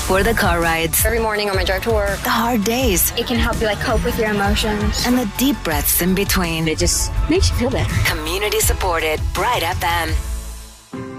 For the car rides, every morning on my drive to work, the hard days, it can help you cope with your emotions, and the deep breaths in between. It just makes you feel better. Community supported Bright FM.